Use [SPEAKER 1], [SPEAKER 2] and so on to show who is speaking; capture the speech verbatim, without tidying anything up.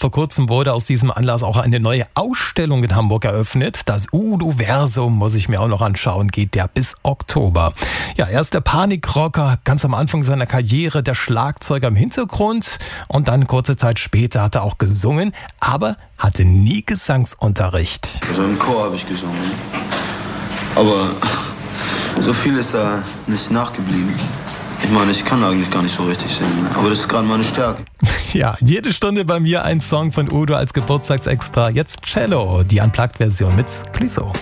[SPEAKER 1] Vor kurzem wurde aus diesem Anlass auch eine neue Ausstellung in Hamburg eröffnet. Das Udo-Versum muss ich mir auch noch anschauen, geht ja bis Oktober. Ja, er ist der Panikrocker, ganz am Anfang seiner Karriere, der Schlagzeuger im Hintergrund und dann kurze Zeit später hat er auch gesungen, aber hatte nie Gesangsunterricht.
[SPEAKER 2] Also im Chor habe ich gesungen, aber so viel ist da nicht nachgeblieben. Ich meine, ich kann eigentlich gar nicht so richtig singen, aber das ist gerade meine Stärke.
[SPEAKER 1] Ja, jede Stunde bei mir ein Song von Udo als Geburtstagsextra. Jetzt Cello, die Unplugged-Version mit Clouseau.